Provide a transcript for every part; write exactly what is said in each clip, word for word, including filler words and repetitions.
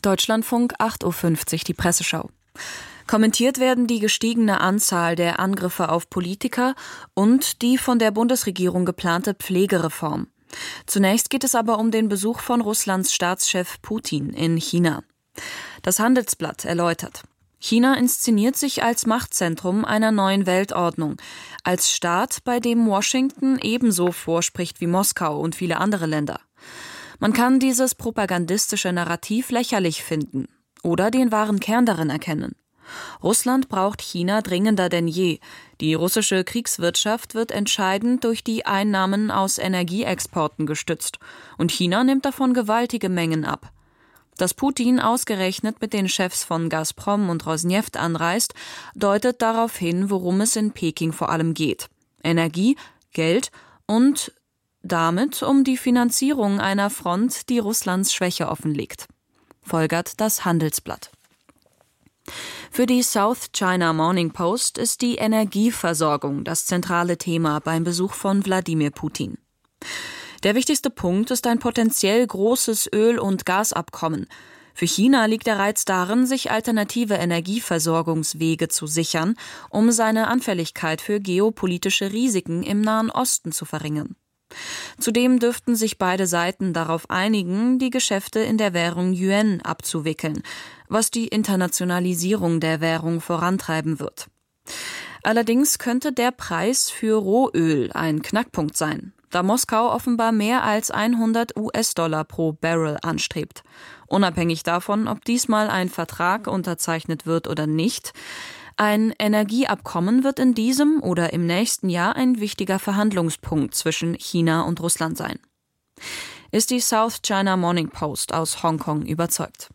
Deutschlandfunk, acht Uhr fünfzig, die Presseschau. Kommentiert werden die gestiegene Anzahl der Angriffe auf Politiker und die von der Bundesregierung geplante Pflegereform. Zunächst geht es aber um den Besuch von Russlands Staatschef Putin in China. Das Handelsblatt erläutert: China inszeniert sich als Machtzentrum einer neuen Weltordnung, als Staat, bei dem Washington ebenso vorspricht wie Moskau und viele andere Länder. Man kann dieses propagandistische Narrativ lächerlich finden oder den wahren Kern darin erkennen. Russland braucht China dringender denn je. Die russische Kriegswirtschaft wird entscheidend durch die Einnahmen aus Energieexporten gestützt. Und China nimmt davon gewaltige Mengen ab. Dass Putin ausgerechnet mit den Chefs von Gazprom und Rosneft anreist, deutet darauf hin, worum es in Peking vor allem geht. Energie, Geld und damit um die Finanzierung einer Front, die Russlands Schwäche offenlegt. Folgert das Handelsblatt. Für die South China Morning Post ist die Energieversorgung das zentrale Thema beim Besuch von Wladimir Putin. Der wichtigste Punkt ist ein potenziell großes Öl- und Gasabkommen. Für China liegt der Reiz darin, sich alternative Energieversorgungswege zu sichern, um seine Anfälligkeit für geopolitische Risiken im Nahen Osten zu verringern. Zudem dürften sich beide Seiten darauf einigen, die Geschäfte in der Währung Yuan abzuwickeln, was die Internationalisierung der Währung vorantreiben wird. Allerdings könnte der Preis für Rohöl ein Knackpunkt sein, da Moskau offenbar mehr als hundert US-Dollar pro Barrel anstrebt. Unabhängig davon, ob diesmal ein Vertrag unterzeichnet wird oder nicht, ein Energieabkommen wird in diesem oder im nächsten Jahr ein wichtiger Verhandlungspunkt zwischen China und Russland sein. Ist die South China Morning Post aus Hongkong überzeugt.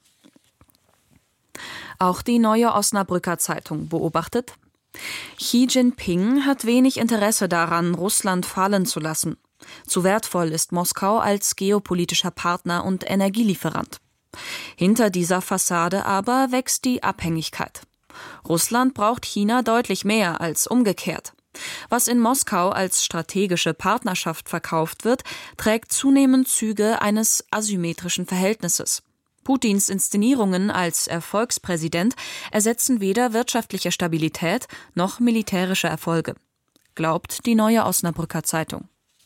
Auch die Neue Osnabrücker Zeitung beobachtet: Xi Jinping hat wenig Interesse daran, Russland fallen zu lassen. Zu wertvoll ist Moskau als geopolitischer Partner und Energielieferant. Hinter dieser Fassade aber wächst die Abhängigkeit. Russland braucht China deutlich mehr als umgekehrt. Was in Moskau als strategische Partnerschaft verkauft wird, trägt zunehmend Züge eines asymmetrischen Verhältnisses. Putins Inszenierungen als Erfolgspräsident ersetzen weder wirtschaftliche Stabilität noch militärische Erfolge, glaubt die Neue Osnabrücker Zeitung.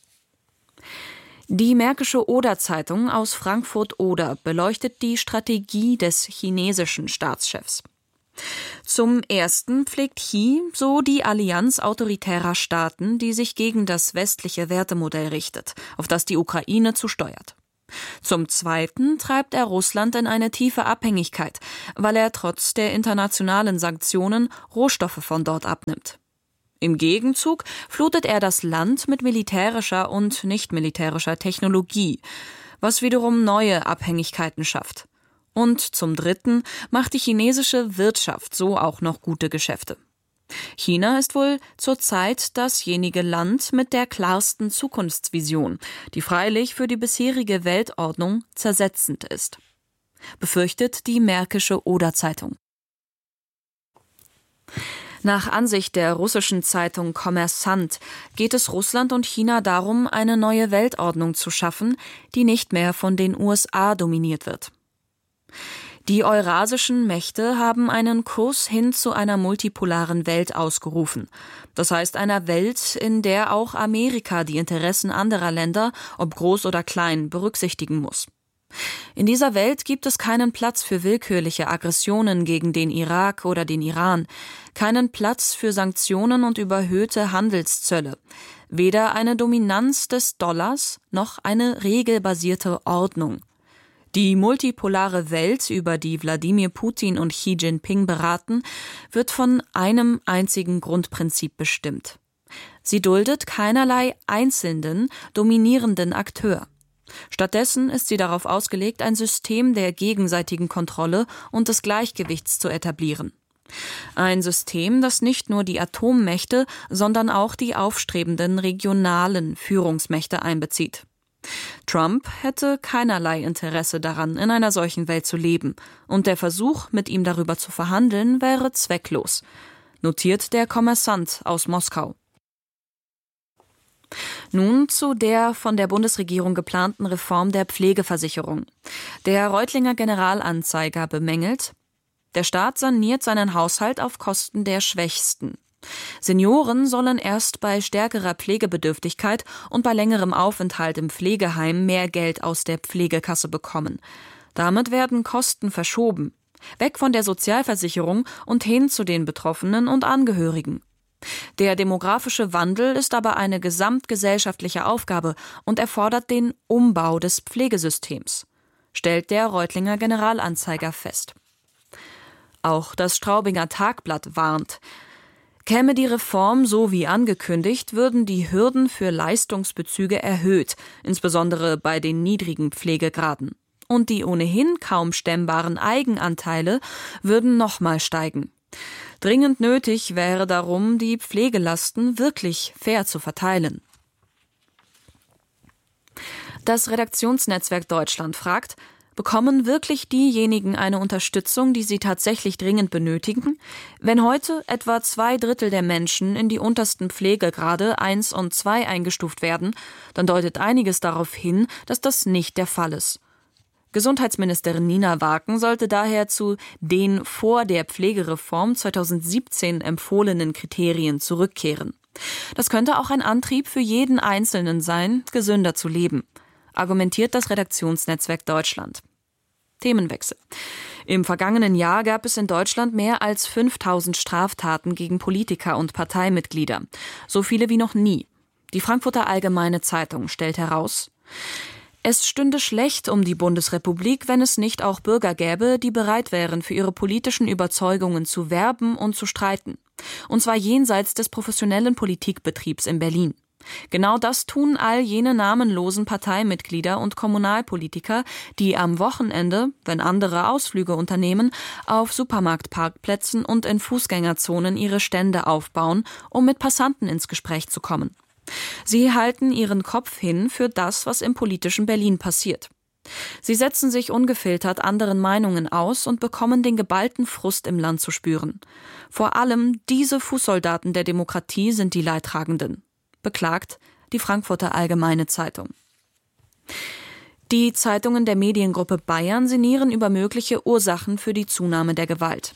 Die Märkische Oder-Zeitung aus Frankfurt-Oder beleuchtet die Strategie des chinesischen Staatschefs. Zum Ersten pflegt Xi so die Allianz autoritärer Staaten, die sich gegen das westliche Wertemodell richtet, auf das die Ukraine zusteuert. Zum Zweiten treibt er Russland in eine tiefe Abhängigkeit, weil er trotz der internationalen Sanktionen Rohstoffe von dort abnimmt. Im Gegenzug flutet er das Land mit militärischer und nicht-militärischer Technologie, was wiederum neue Abhängigkeiten schafft. Und zum Dritten macht die chinesische Wirtschaft so auch noch gute Geschäfte. China ist wohl zurzeit dasjenige Land mit der klarsten Zukunftsvision, die freilich für die bisherige Weltordnung zersetzend ist, befürchtet die Märkische Oder-Zeitung. Nach Ansicht der russischen Zeitung Kommersant geht es Russland und China darum, eine neue Weltordnung zu schaffen, die nicht mehr von den U S A dominiert wird. Die eurasischen Mächte haben einen Kurs hin zu einer multipolaren Welt ausgerufen. Das heißt einer Welt, in der auch Amerika die Interessen anderer Länder, ob groß oder klein, berücksichtigen muss. In dieser Welt gibt es keinen Platz für willkürliche Aggressionen gegen den Irak oder den Iran, keinen Platz für Sanktionen und überhöhte Handelszölle, weder eine Dominanz des Dollars noch eine regelbasierte Ordnung. Die multipolare Welt, über die Wladimir Putin und Xi Jinping beraten, wird von einem einzigen Grundprinzip bestimmt. Sie duldet keinerlei einzelnen, dominierenden Akteur. Stattdessen ist sie darauf ausgelegt, ein System der gegenseitigen Kontrolle und des Gleichgewichts zu etablieren. Ein System, das nicht nur die Atommächte, sondern auch die aufstrebenden regionalen Führungsmächte einbezieht. Trump hätte keinerlei Interesse daran, in einer solchen Welt zu leben, und der Versuch, mit ihm darüber zu verhandeln, wäre zwecklos, notiert der Kommersant aus Moskau. Nun zu der von der Bundesregierung geplanten Reform der Pflegeversicherung. Der Reutlinger Generalanzeiger bemängelt, der Staat saniert seinen Haushalt auf Kosten der Schwächsten. Senioren sollen erst bei stärkerer Pflegebedürftigkeit und bei längerem Aufenthalt im Pflegeheim mehr Geld aus der Pflegekasse bekommen. Damit werden Kosten verschoben, weg von der Sozialversicherung und hin zu den Betroffenen und Angehörigen. Der demografische Wandel ist aber eine gesamtgesellschaftliche Aufgabe und erfordert den Umbau des Pflegesystems, stellt der Reutlinger Generalanzeiger fest. Auch das Straubinger Tagblatt warnt. Käme die Reform so wie angekündigt, würden die Hürden für Leistungsbezüge erhöht, insbesondere bei den niedrigen Pflegegraden. Und die ohnehin kaum stemmbaren Eigenanteile würden nochmal steigen. Dringend nötig wäre darum, die Pflegelasten wirklich fair zu verteilen. Das Redaktionsnetzwerk Deutschland fragt, bekommen wirklich diejenigen eine Unterstützung, die sie tatsächlich dringend benötigen? Wenn heute etwa zwei Drittel der Menschen in die untersten Pflegegrade eins und zwei eingestuft werden, dann deutet einiges darauf hin, dass das nicht der Fall ist. Gesundheitsministerin Nina Waken sollte daher zu den vor der Pflegereform zweitausendsiebzehn empfohlenen Kriterien zurückkehren. Das könnte auch ein Antrieb für jeden Einzelnen sein, gesünder zu leben, argumentiert das Redaktionsnetzwerk Deutschland. Themenwechsel. Im vergangenen Jahr gab es in Deutschland mehr als fünftausend Straftaten gegen Politiker und Parteimitglieder. So viele wie noch nie. Die Frankfurter Allgemeine Zeitung stellt heraus, es stünde schlecht um die Bundesrepublik, wenn es nicht auch Bürger gäbe, die bereit wären, für ihre politischen Überzeugungen zu werben und zu streiten. Und zwar jenseits des professionellen Politikbetriebs in Berlin. Genau das tun all jene namenlosen Parteimitglieder und Kommunalpolitiker, die am Wochenende, wenn andere Ausflüge unternehmen, auf Supermarktparkplätzen und in Fußgängerzonen ihre Stände aufbauen, um mit Passanten ins Gespräch zu kommen. Sie halten ihren Kopf hin für das, was im politischen Berlin passiert. Sie setzen sich ungefiltert anderen Meinungen aus und bekommen den geballten Frust im Land zu spüren. Vor allem diese Fußsoldaten der Demokratie sind die Leidtragenden, beklagt die Frankfurter Allgemeine Zeitung. Die Zeitungen der Mediengruppe Bayern sinnieren über mögliche Ursachen für die Zunahme der Gewalt.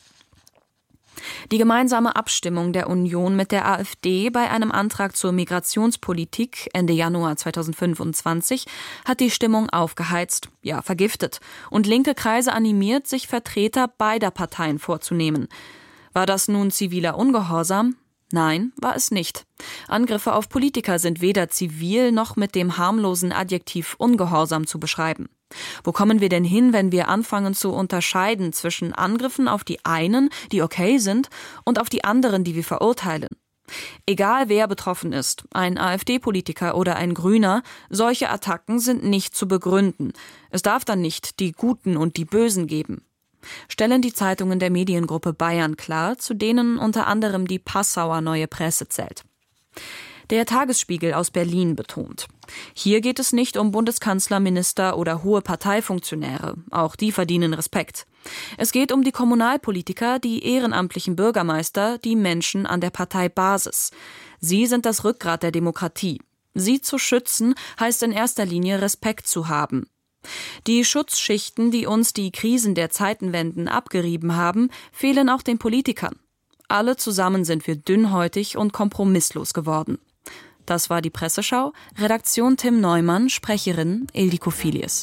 Die gemeinsame Abstimmung der Union mit der AfD bei einem Antrag zur Migrationspolitik Ende Januar zweitausendfünfundzwanzig hat die Stimmung aufgeheizt, ja vergiftet, und linke Kreise animiert, sich Vertreter beider Parteien vorzunehmen. War das nun ziviler Ungehorsam? Nein, war es nicht. Angriffe auf Politiker sind weder zivil noch mit dem harmlosen Adjektiv Ungehorsam zu beschreiben. Wo kommen wir denn hin, wenn wir anfangen zu unterscheiden zwischen Angriffen auf die einen, die okay sind, und auf die anderen, die wir verurteilen? Egal wer betroffen ist, ein AfD-Politiker oder ein Grüner, solche Attacken sind nicht zu begründen. Es darf dann nicht die Guten und die Bösen geben. Stellen die Zeitungen der Mediengruppe Bayern klar, zu denen unter anderem die Passauer Neue Presse zählt. Der Tagesspiegel aus Berlin betont: Hier geht es nicht um Bundeskanzler, Minister oder hohe Parteifunktionäre. Auch die verdienen Respekt. Es geht um die Kommunalpolitiker, die ehrenamtlichen Bürgermeister, die Menschen an der Parteibasis. Sie sind das Rückgrat der Demokratie. Sie zu schützen, heißt in erster Linie Respekt zu haben. Die Schutzschichten, die uns die Krisen der Zeitenwenden abgerieben haben, fehlen auch den Politikern. Alle zusammen sind wir dünnhäutig und kompromisslos geworden. Das war die Presseschau. Redaktion Tim Neumann, Sprecherin Ildiko Filius.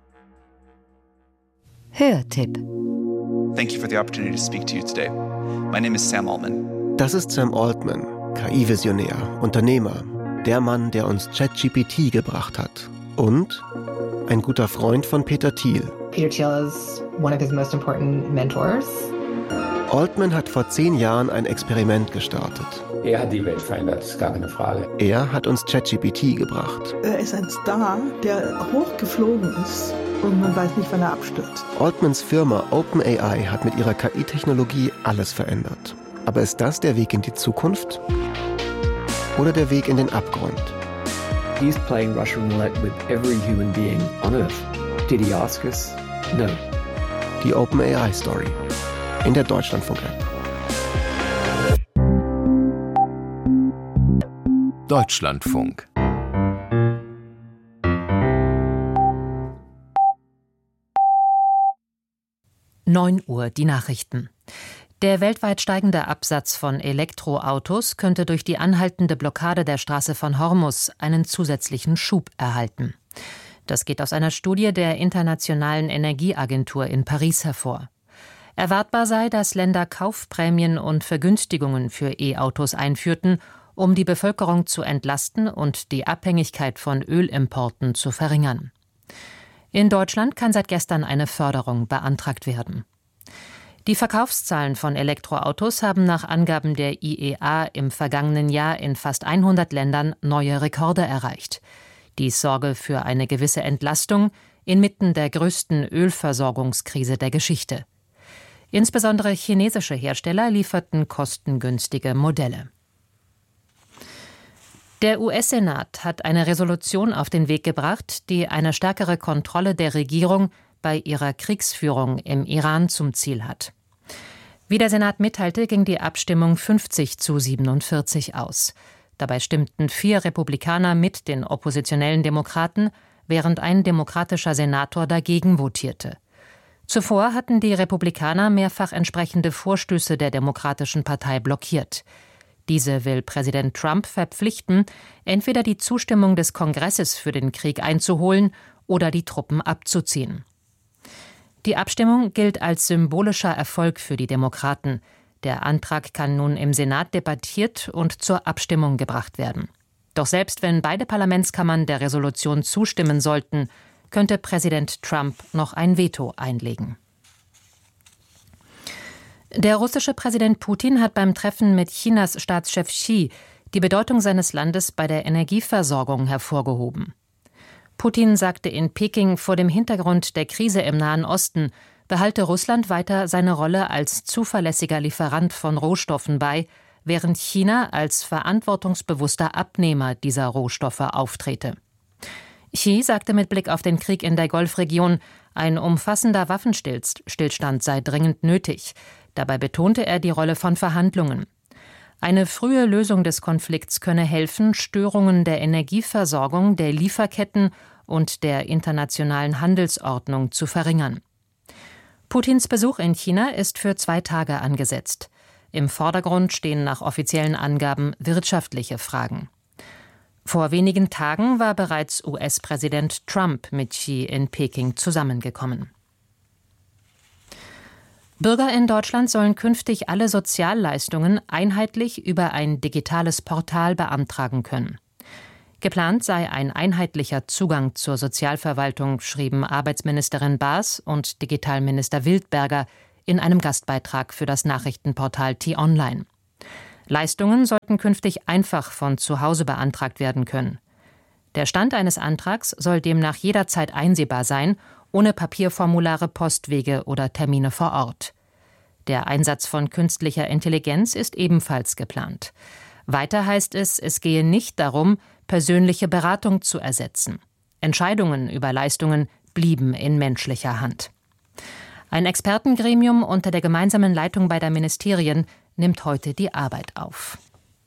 Hörtipp. Thank you for the opportunity to speak to you today. My name is Sam Altman. Das ist Sam Altman, K I-Visionär, Unternehmer, der Mann, der uns ChatGPT gebracht hat. Und ein guter Freund von Peter Thiel. Peter Thiel is one of his most important mentors. Altman hat vor zehn Jahren ein Experiment gestartet. Er hat die Welt verändert, ist gar keine Frage. Er hat uns ChatGPT gebracht. Er ist ein Star, der hochgeflogen ist und man weiß nicht, wann er abstürzt. Altmans Firma OpenAI hat mit ihrer K I-Technologie alles verändert. Aber ist das der Weg in die Zukunft? Oder der Weg in den Abgrund? He's playing Russian roulette with every human being on Earth. Did he ask us? No. Die OpenAI-Story. In der Deutschlandfunk-App. Deutschlandfunk. neun Uhr die Nachrichten. Der weltweit steigende Absatz von Elektroautos könnte durch die anhaltende Blockade der Straße von Hormuz einen zusätzlichen Schub erhalten. Das geht aus einer Studie der Internationalen Energieagentur in Paris hervor. Erwartbar sei, dass Länder Kaufprämien und Vergünstigungen für E-Autos einführten, um die Bevölkerung zu entlasten und die Abhängigkeit von Ölimporten zu verringern. In Deutschland kann seit gestern eine Förderung beantragt werden. Die Verkaufszahlen von Elektroautos haben nach Angaben der I E A im vergangenen Jahr in fast hundert Ländern neue Rekorde erreicht. Dies sorge für eine gewisse Entlastung inmitten der größten Ölversorgungskrise der Geschichte. Insbesondere chinesische Hersteller lieferten kostengünstige Modelle. Der U S-Senat hat eine Resolution auf den Weg gebracht, die eine stärkere Kontrolle der Regierung bei ihrer Kriegsführung im Iran zum Ziel hat. Wie der Senat mitteilte, ging die Abstimmung fünfzig zu siebenundvierzig aus. Dabei stimmten vier Republikaner mit den oppositionellen Demokraten, während ein demokratischer Senator dagegen votierte. Zuvor hatten die Republikaner mehrfach entsprechende Vorstöße der Demokratischen Partei blockiert. Diese will Präsident Trump verpflichten, entweder die Zustimmung des Kongresses für den Krieg einzuholen oder die Truppen abzuziehen. Die Abstimmung gilt als symbolischer Erfolg für die Demokraten. Der Antrag kann nun im Senat debattiert und zur Abstimmung gebracht werden. Doch selbst wenn beide Parlamentskammern der Resolution zustimmen sollten, könnte Präsident Trump noch ein Veto einlegen. Der russische Präsident Putin hat beim Treffen mit Chinas Staatschef Xi die Bedeutung seines Landes bei der Energieversorgung hervorgehoben. Putin sagte in Peking, vor dem Hintergrund der Krise im Nahen Osten behalte Russland weiter seine Rolle als zuverlässiger Lieferant von Rohstoffen bei, während China als verantwortungsbewusster Abnehmer dieser Rohstoffe auftrete. Xi sagte mit Blick auf den Krieg in der Golfregion, ein umfassender Waffenstillstand sei dringend nötig. Dabei betonte er die Rolle von Verhandlungen. Eine frühe Lösung des Konflikts könne helfen, Störungen der Energieversorgung, der Lieferketten und der internationalen Handelsordnung zu verringern. Putins Besuch in China ist für zwei Tage angesetzt. Im Vordergrund stehen nach offiziellen Angaben wirtschaftliche Fragen. Vor wenigen Tagen war bereits U S-Präsident Trump mit Xi in Peking zusammengekommen. Bürger in Deutschland sollen künftig alle Sozialleistungen einheitlich über ein digitales Portal beantragen können. Geplant sei ein einheitlicher Zugang zur Sozialverwaltung, schrieben Arbeitsministerin Baas und Digitalminister Wildberger in einem Gastbeitrag für das Nachrichtenportal T-Online. Leistungen sollten künftig einfach von zu Hause beantragt werden können. Der Stand eines Antrags soll demnach jederzeit einsehbar sein, ohne Papierformulare, Postwege oder Termine vor Ort. Der Einsatz von künstlicher Intelligenz ist ebenfalls geplant. Weiter heißt es, es gehe nicht darum, persönliche Beratung zu ersetzen. Entscheidungen über Leistungen blieben in menschlicher Hand. Ein Expertengremium unter der gemeinsamen Leitung beider Ministerien nimmt heute die Arbeit auf.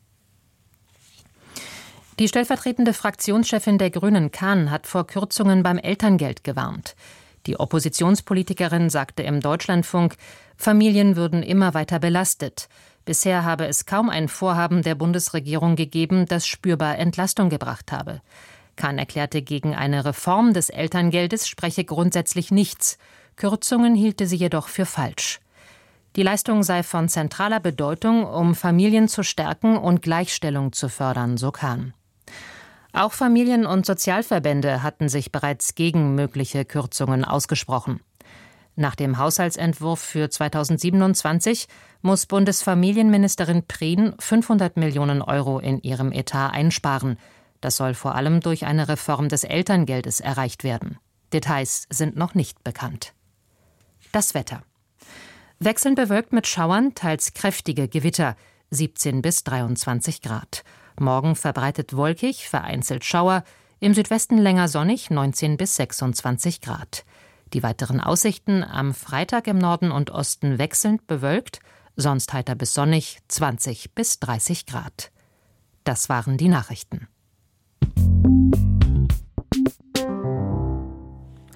Die stellvertretende Fraktionschefin der Grünen, Kahn, hat vor Kürzungen beim Elterngeld gewarnt. Die Oppositionspolitikerin sagte im Deutschlandfunk, Familien würden immer weiter belastet. Bisher habe es kaum ein Vorhaben der Bundesregierung gegeben, das spürbar Entlastung gebracht habe. Kahn erklärte, gegen eine Reform des Elterngeldes spreche grundsätzlich nichts. Kürzungen hielte sie jedoch für falsch. Die Leistung sei von zentraler Bedeutung, um Familien zu stärken und Gleichstellung zu fördern, so Kahn. Auch Familien- und Sozialverbände hatten sich bereits gegen mögliche Kürzungen ausgesprochen. Nach dem Haushaltsentwurf für zweitausendsiebenundzwanzig muss Bundesfamilienministerin Prien fünfhundert Millionen Euro in ihrem Etat einsparen. Das soll vor allem durch eine Reform des Elterngeldes erreicht werden. Details sind noch nicht bekannt. Das Wetter. Wechselnd bewölkt mit Schauern, teils kräftige Gewitter, siebzehn bis dreiundzwanzig Grad. Morgen verbreitet wolkig, vereinzelt Schauer, im Südwesten länger sonnig, neunzehn bis sechsundzwanzig Grad. Die weiteren Aussichten: am Freitag im Norden und Osten wechselnd bewölkt, sonst heiter bis sonnig, zwanzig bis dreißig Grad. Das waren die Nachrichten.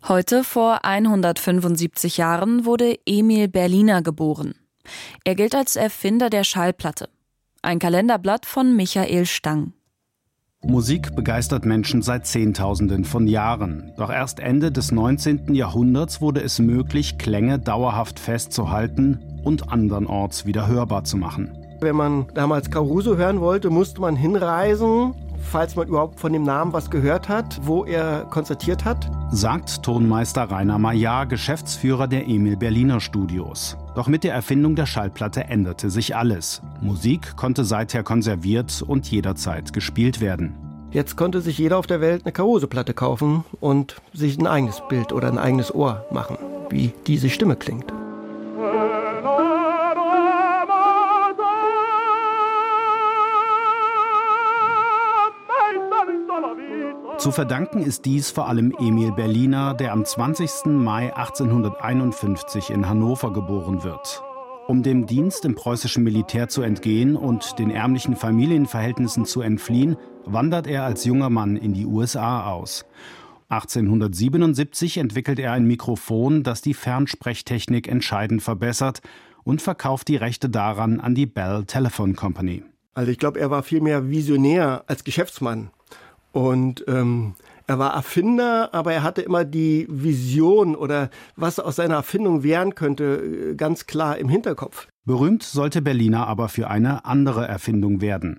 Heute vor hundertfünfundsiebzig Jahren wurde Emil Berliner geboren. Er gilt als Erfinder der Schallplatte. Ein Kalenderblatt von Michael Stang. Musik begeistert Menschen seit Zehntausenden von Jahren. Doch erst Ende des neunzehnten Jahrhunderts wurde es möglich, Klänge dauerhaft festzuhalten und andernorts wieder hörbar zu machen. Wenn man damals Caruso hören wollte, musste man hinreisen, falls man überhaupt von dem Namen was gehört hat, wo er konzertiert hat. Sagt Tonmeister Rainer Maillard, Geschäftsführer der Emil Berliner Studios. Doch mit der Erfindung der Schallplatte änderte sich alles. Musik konnte seither konserviert und jederzeit gespielt werden. Jetzt konnte sich jeder auf der Welt eine Caruso-Platte kaufen und sich ein eigenes Bild oder ein eigenes Ohr machen, wie diese Stimme klingt. Zu verdanken ist dies vor allem Emil Berliner, der am zwanzigsten Mai achtzehnhunderteinundfünfzig in Hannover geboren wird. Um dem Dienst im preußischen Militär zu entgehen und den ärmlichen Familienverhältnissen zu entfliehen, wandert er als junger Mann in die U S A aus. achtzehnhundertsiebenundsiebzig entwickelt er ein Mikrofon, das die Fernsprechtechnik entscheidend verbessert, und verkauft die Rechte daran an die Bell Telephone Company. Also ich glaube, er war viel mehr Visionär als Geschäftsmann. Und ähm, er war Erfinder, aber er hatte immer die Vision oder was aus seiner Erfindung werden könnte, ganz klar im Hinterkopf. Berühmt sollte Berliner aber für eine andere Erfindung werden.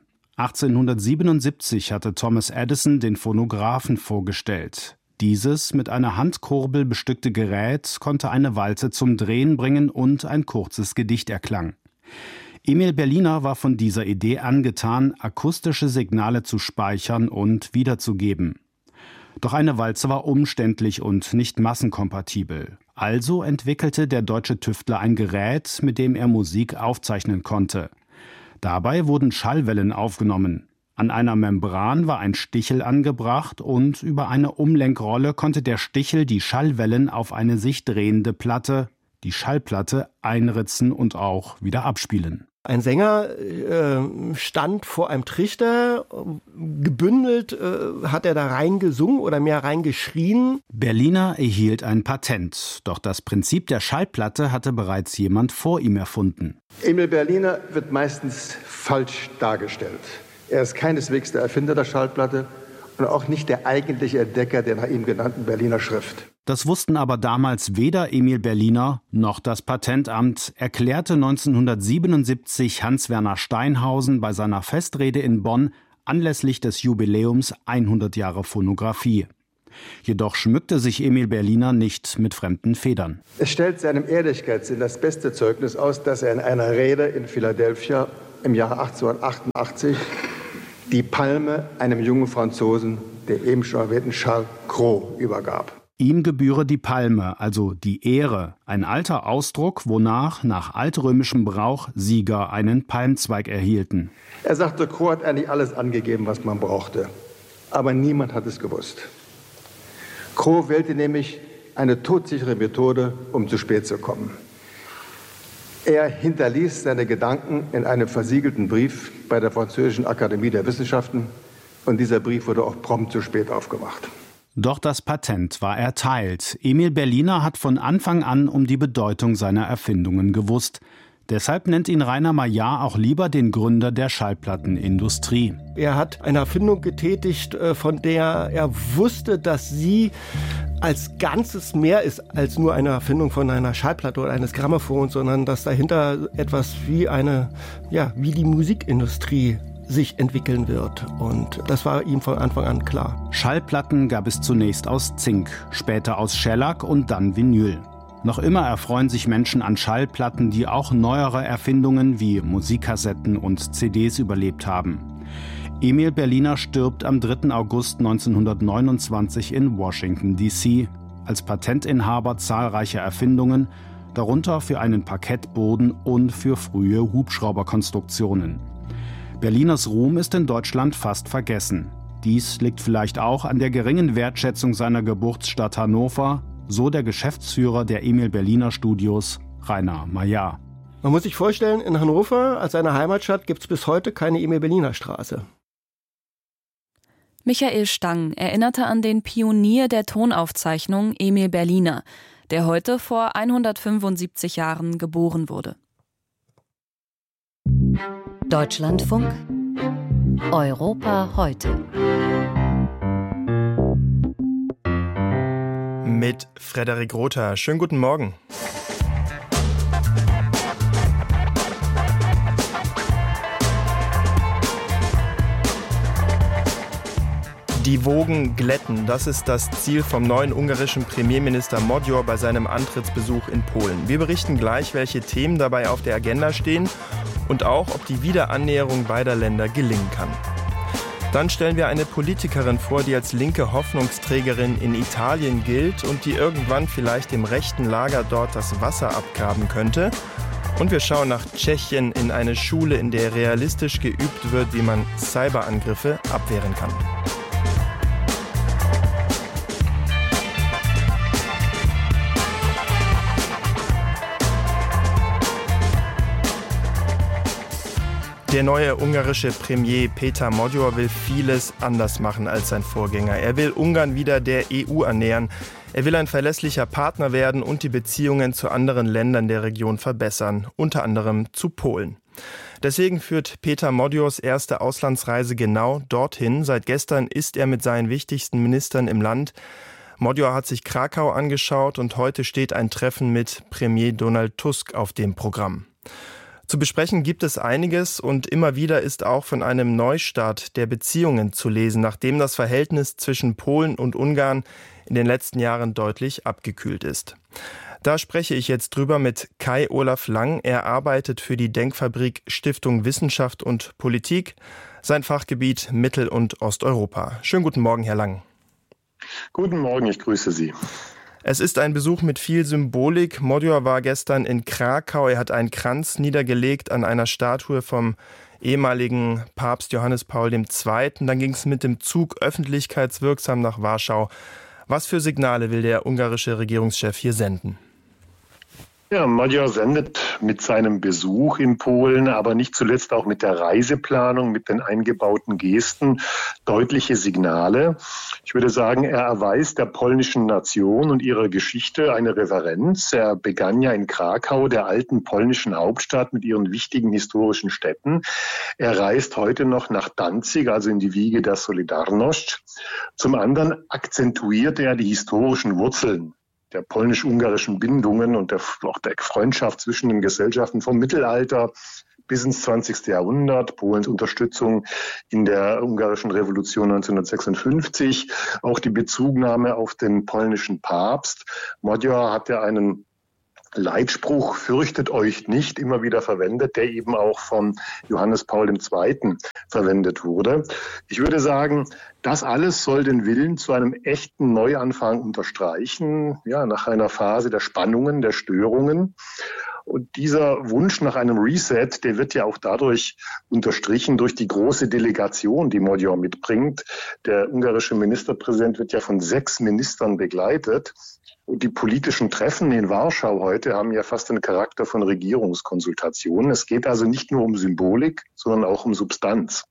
achtzehnhundertsiebenundsiebzig hatte Thomas Edison den Phonographen vorgestellt. Dieses mit einer Handkurbel bestückte Gerät konnte eine Walze zum Drehen bringen und ein kurzes Gedicht erklang. Emil Berliner war von dieser Idee angetan, akustische Signale zu speichern und wiederzugeben. Doch eine Walze war umständlich und nicht massenkompatibel. Also entwickelte der deutsche Tüftler ein Gerät, mit dem er Musik aufzeichnen konnte. Dabei wurden Schallwellen aufgenommen. An einer Membran war ein Stichel angebracht und über eine Umlenkrolle konnte der Stichel die Schallwellen auf eine sich drehende Platte, die Schallplatte, einritzen und auch wieder abspielen. Ein Sänger äh, stand vor einem Trichter, gebündelt äh, hat er da reingesungen oder mehr reingeschrien. Berliner erhielt ein Patent, doch das Prinzip der Schallplatte hatte bereits jemand vor ihm erfunden. Emil Berliner wird meistens falsch dargestellt. Er ist keineswegs der Erfinder der Schallplatte und auch nicht der eigentliche Entdecker der nach ihm genannten Berliner Schrift. Das wussten aber damals weder Emil Berliner noch das Patentamt, erklärte neunzehnhundertsiebenundsiebzig Hans-Werner Steinhausen bei seiner Festrede in Bonn anlässlich des Jubiläums hundert Jahre Phonographie. Jedoch schmückte sich Emil Berliner nicht mit fremden Federn. Es stellt seinem Ehrlichkeitssinn das beste Zeugnis aus, dass er in einer Rede in Philadelphia im Jahre achtzehnhundertachtundachtzig die Palme einem jungen Franzosen, der eben schon erwähnten Charles Cros, übergab. Ihm gebühre die Palme, also die Ehre, ein alter Ausdruck, wonach nach altrömischem Brauch Sieger einen Palmzweig erhielten. Er sagte, Cros hat eigentlich alles angegeben, was man brauchte. Aber niemand hat es gewusst. Cros wählte nämlich eine todsichere Methode, um zu spät zu kommen. Er hinterließ seine Gedanken in einem versiegelten Brief bei der Französischen Akademie der Wissenschaften. Und dieser Brief wurde auch prompt zu spät aufgemacht. Doch das Patent war erteilt. Emil Berliner hat von Anfang an um die Bedeutung seiner Erfindungen gewusst. Deshalb nennt ihn Rainer Maillard auch lieber den Gründer der Schallplattenindustrie. Er hat eine Erfindung getätigt, von der er wusste, dass sie als Ganzes mehr ist als nur eine Erfindung von einer Schallplatte oder eines Grammophons, sondern dass dahinter etwas wie eine, ja, wie die Musikindustrie sich entwickeln wird. Und das war ihm von Anfang an klar. Schallplatten gab es zunächst aus Zink, später aus Schellack und dann Vinyl. Noch immer erfreuen sich Menschen an Schallplatten, die auch neuere Erfindungen wie Musikkassetten und C Ds überlebt haben. Emil Berliner stirbt am dritten August neunzehnhundertneunundzwanzig in Washington D C als Patentinhaber zahlreicher Erfindungen, darunter für einen Parkettboden und für frühe Hubschrauberkonstruktionen. Berliners Ruhm ist in Deutschland fast vergessen. Dies liegt vielleicht auch an der geringen Wertschätzung seiner Geburtsstadt Hannover, so der Geschäftsführer der Emil Berliner Studios, Rainer Maillard. Man muss sich vorstellen, in Hannover als seiner Heimatstadt gibt es bis heute keine Emil Berliner Straße. Michael Stang erinnerte an den Pionier der Tonaufzeichnung Emil Berliner, der heute vor hundertfünfundsiebzig Jahren geboren wurde. Deutschlandfunk Europa heute. Mit Frederik Rother. Schönen guten Morgen. Die Wogen glätten, das ist das Ziel vom neuen ungarischen Premierminister Magyar bei seinem Antrittsbesuch in Polen. Wir berichten gleich, welche Themen dabei auf der Agenda stehen und auch, ob die Wiederannäherung beider Länder gelingen kann. Dann stellen wir eine Politikerin vor, die als linke Hoffnungsträgerin in Italien gilt und die irgendwann vielleicht dem rechten Lager dort das Wasser abgraben könnte. Und wir schauen nach Tschechien in eine Schule, in der realistisch geübt wird, wie man Cyberangriffe abwehren kann. Der neue ungarische Premier Péter Magyar will vieles anders machen als sein Vorgänger. Er will Ungarn wieder der E U annähern. Er will ein verlässlicher Partner werden und die Beziehungen zu anderen Ländern der Region verbessern, unter anderem zu Polen. Deswegen führt Péter Magyars erste Auslandsreise genau dorthin. Seit gestern ist er mit seinen wichtigsten Ministern im Land. Magyar hat sich Krakau angeschaut und heute steht ein Treffen mit Premier Donald Tusk auf dem Programm. Zu besprechen gibt es einiges und immer wieder ist auch von einem Neustart der Beziehungen zu lesen, nachdem das Verhältnis zwischen Polen und Ungarn in den letzten Jahren deutlich abgekühlt ist. Da spreche ich jetzt drüber mit Kai Olaf Lang. Er arbeitet für die Denkfabrik Stiftung Wissenschaft und Politik, sein Fachgebiet Mittel- und Osteuropa. Schönen guten Morgen, Herr Lang. Guten Morgen, ich grüße Sie. Es ist ein Besuch mit viel Symbolik. Magyar war gestern in Krakau. Er hat einen Kranz niedergelegt an einer Statue vom ehemaligen Papst Johannes Paul der Zweite. Dann ging es mit dem Zug öffentlichkeitswirksam nach Warschau. Was für Signale will der ungarische Regierungschef hier senden? Ja, Magyar sendet mit seinem Besuch in Polen, aber nicht zuletzt auch mit der Reiseplanung, mit den eingebauten Gesten deutliche Signale. Ich würde sagen, er erweist der polnischen Nation und ihrer Geschichte eine Reverenz. Er begann ja in Krakau, der alten polnischen Hauptstadt mit ihren wichtigen historischen Städten. Er reist heute noch nach Danzig, also in die Wiege der Solidarność. Zum anderen akzentuiert er die historischen Wurzeln der polnisch-ungarischen Bindungen und der, auch der Freundschaft zwischen den Gesellschaften vom Mittelalter bis ins zwanzigste Jahrhundert, Polens Unterstützung in der ungarischen Revolution neunzehnhundertsechsundfünfzig, auch die Bezugnahme auf den polnischen Papst. Magyar hat ja einen Leitspruch, fürchtet euch nicht, immer wieder verwendet, der eben auch von Johannes Paul der Zweite verwendet wurde. Ich würde sagen, das alles soll den Willen zu einem echten Neuanfang unterstreichen, ja, nach einer Phase der Spannungen, der Störungen. Und dieser Wunsch nach einem Reset, der wird ja auch dadurch unterstrichen durch die große Delegation, die Magyar mitbringt. Der ungarische Ministerpräsident wird ja von sechs Ministern begleitet. Und die politischen Treffen in Warschau heute haben ja fast den Charakter von Regierungskonsultationen. Es geht also nicht nur um Symbolik, sondern auch um Substanz.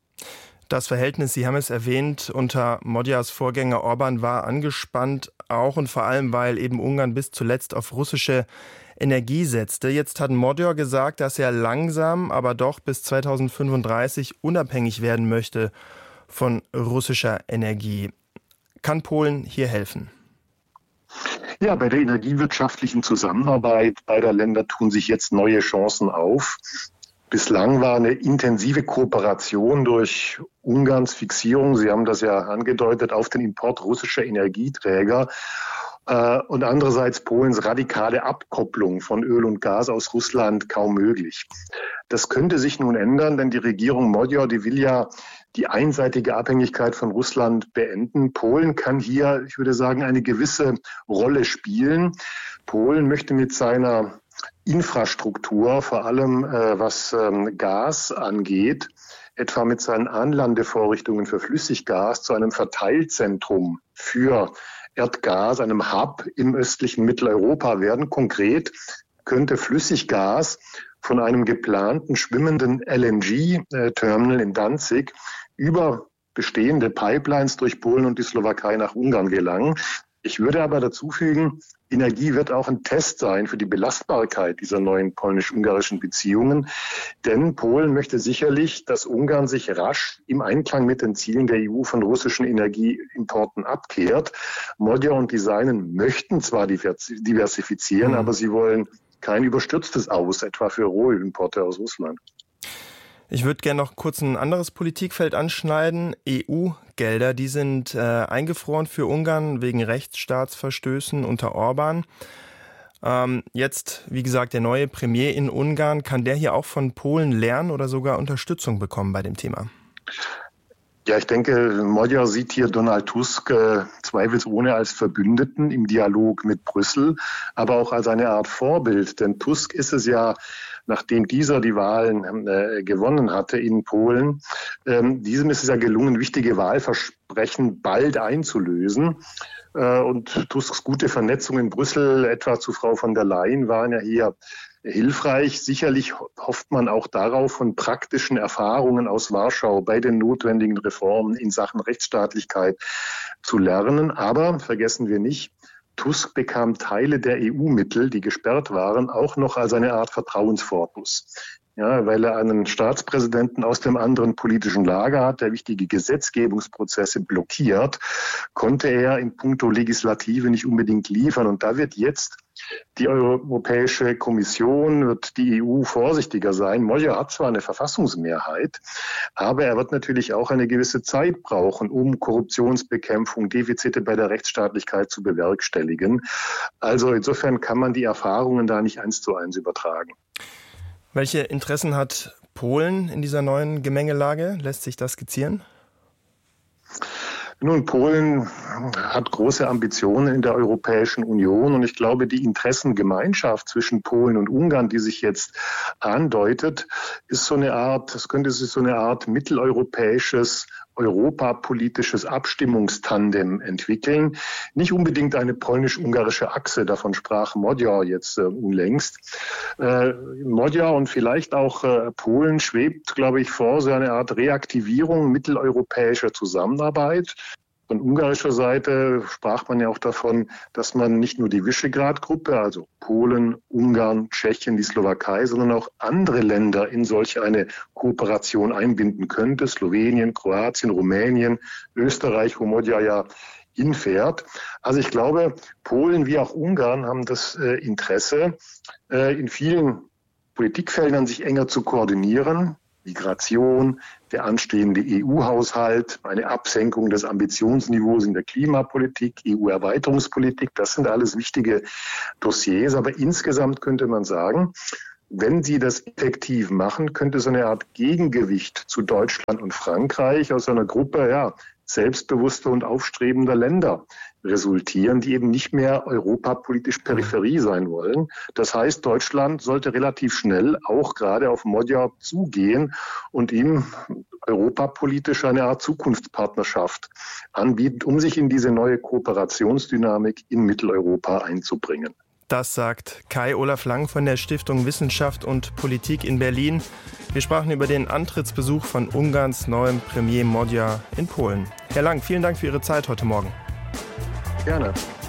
Das Verhältnis, Sie haben es erwähnt, unter Magyars Vorgänger Orbán war angespannt, auch und vor allem, weil eben Ungarn bis zuletzt auf russische Energie setzte. Jetzt hat Magyar gesagt, dass er langsam, aber doch bis zweitausendfünfunddreißig unabhängig werden möchte von russischer Energie. Kann Polen hier helfen? Ja, bei der energiewirtschaftlichen Zusammenarbeit beider Länder tun sich jetzt neue Chancen auf. Bislang war eine intensive Kooperation durch Ungarns Fixierung, Sie haben das ja angedeutet, auf den Import russischer Energieträger äh, und andererseits Polens radikale Abkopplung von Öl und Gas aus Russland kaum möglich. Das könnte sich nun ändern, denn die Regierung Magyar, die will ja die einseitige Abhängigkeit von Russland beenden. Polen kann hier, ich würde sagen, eine gewisse Rolle spielen. Polen möchte mit seiner Infrastruktur, vor allem äh, was ähm, Gas angeht, etwa mit seinen Anlandevorrichtungen für Flüssiggas zu einem Verteilzentrum für Erdgas, einem Hub im östlichen Mitteleuropa werden. Konkret könnte Flüssiggas von einem geplanten schwimmenden L N G-Terminal in Danzig über bestehende Pipelines durch Polen und die Slowakei nach Ungarn gelangen. Ich würde aber dazu fügen, Energie wird auch ein Test sein für die Belastbarkeit dieser neuen polnisch-ungarischen Beziehungen. Denn Polen möchte sicherlich, dass Ungarn sich rasch im Einklang mit den Zielen der E U von russischen Energieimporten abkehrt. Magyar und die Seinen möchten zwar diversifizieren, mhm. aber sie wollen kein überstürztes Aus, etwa für Rohölimporte aus Russland. Ich würde gerne noch kurz ein anderes Politikfeld anschneiden. E U-Gelder, die sind äh, eingefroren für Ungarn wegen Rechtsstaatsverstößen unter Orban. Ähm, jetzt, wie gesagt, der neue Premier in Ungarn. Kann der hier auch von Polen lernen oder sogar Unterstützung bekommen bei dem Thema? Ja, ich denke, Magyar sieht hier Donald Tusk äh, zweifelsohne als Verbündeten im Dialog mit Brüssel, aber auch als eine Art Vorbild. Denn Tusk ist es ja, nachdem dieser die Wahlen äh, gewonnen hatte in Polen, ähm, diesem ist es ja gelungen, wichtige Wahlversprechen bald einzulösen. Äh, und Tusks gute Vernetzung in Brüssel, etwa zu Frau von der Leyen, waren ja hier hilfreich. Sicherlich hofft man auch darauf, von praktischen Erfahrungen aus Warschau bei den notwendigen Reformen in Sachen Rechtsstaatlichkeit zu lernen. Aber vergessen wir nicht, Tusk bekam Teile der E U-Mittel, die gesperrt waren, auch noch als eine Art Vertrauensvorschuss. Ja, weil er einen Staatspräsidenten aus dem anderen politischen Lager hat, der wichtige Gesetzgebungsprozesse blockiert, konnte er in puncto Legislative nicht unbedingt liefern. Und da wird jetzt die Europäische Kommission, wird die E U vorsichtiger sein. Magyar hat zwar eine Verfassungsmehrheit, aber er wird natürlich auch eine gewisse Zeit brauchen, um Korruptionsbekämpfung, Defizite bei der Rechtsstaatlichkeit zu bewerkstelligen. Also insofern kann man die Erfahrungen da nicht eins zu eins übertragen. Welche Interessen hat Polen in dieser neuen Gemengelage? Lässt sich das skizzieren? Nun, Polen hat große Ambitionen in der Europäischen Union und ich glaube, die Interessengemeinschaft zwischen Polen und Ungarn, die sich jetzt andeutet, ist so eine Art, es könnte sich so eine Art mitteleuropäisches europapolitisches Abstimmungstandem entwickeln. Nicht unbedingt eine polnisch-ungarische Achse, davon sprach Magyar jetzt äh, unlängst. Äh, Magyar und vielleicht auch äh, Polen schwebt, glaube ich, vor so eine Art Reaktivierung mitteleuropäischer Zusammenarbeit. Von ungarischer Seite sprach man ja auch davon, dass man nicht nur die Visegrad-Gruppe, also Polen, Ungarn, Tschechien, die Slowakei, sondern auch andere Länder in solch eine Kooperation einbinden könnte. Slowenien, Kroatien, Rumänien, Österreich, wo Magyar ja hinfährt. Also ich glaube, Polen wie auch Ungarn haben das äh, Interesse, äh, in vielen Politikfeldern sich enger zu koordinieren. Migration, der anstehende E U-Haushalt, eine Absenkung des Ambitionsniveaus in der Klimapolitik, E U-Erweiterungspolitik, das sind alles wichtige Dossiers. Aber insgesamt könnte man sagen, wenn sie das effektiv machen, könnte so eine Art Gegengewicht zu Deutschland und Frankreich aus einer Gruppe, ja, selbstbewusster und aufstrebender Länder resultieren, die eben nicht mehr europapolitisch Peripherie sein wollen. Das heißt, Deutschland sollte relativ schnell auch gerade auf Magyar zugehen und ihm europapolitisch eine Art Zukunftspartnerschaft anbieten, um sich in diese neue Kooperationsdynamik in Mitteleuropa einzubringen. Das sagt Kai-Olaf Lang von der Stiftung Wissenschaft und Politik in Berlin. Wir sprachen über den Antrittsbesuch von Ungarns neuem Premier Magyar in Polen. Herr Lang, vielen Dank für Ihre Zeit heute Morgen. Gerne.